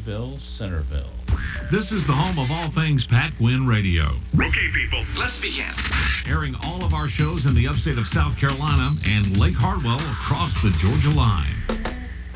Nashville, Centerville. This is the home of all things Pat Gwynn Radio. Okay, people, let's begin. Airing all of our shows in the upstate of South Carolina and Lake Hartwell across the Georgia line.